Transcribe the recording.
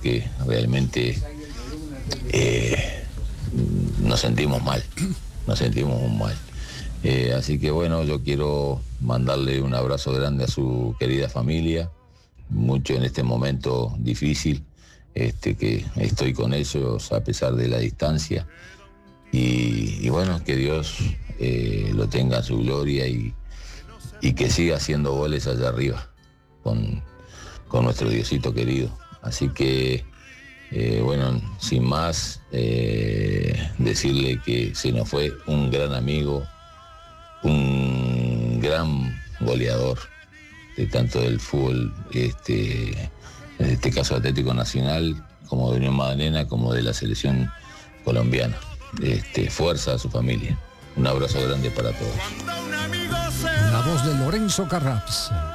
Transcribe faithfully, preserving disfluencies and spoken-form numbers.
porque realmente eh, nos sentimos mal, nos sentimos muy mal. Eh, así que bueno, yo quiero mandarle un abrazo grande a su querida familia, mucho en este momento difícil, este, que estoy con ellos a pesar de la distancia. Y, y bueno, que Dios eh, lo tenga en su gloria y, y que siga haciendo goles allá arriba con, con nuestro Diosito querido. Así que, eh, bueno, sin más, eh, decirle que se nos fue un gran amigo, un gran goleador de tanto del fútbol, este, en este caso Atlético Nacional, como de Unión Magdalena, como de la selección colombiana. Este, fuerza a su familia. Un abrazo grande para todos. La voz de Lorenzo Carraps.